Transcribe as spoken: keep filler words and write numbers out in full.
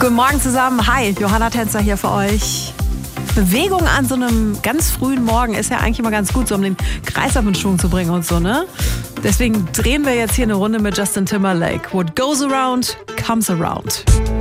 Guten Morgen zusammen. Hi, Johanna Tänzer hier für euch. Bewegung an so einem ganz frühen Morgen ist ja eigentlich immer ganz gut, so um den Kreislauf in Schwung zu bringen und so, ne? Deswegen drehen wir jetzt hier eine Runde mit Justin Timberlake. What goes around, comes around.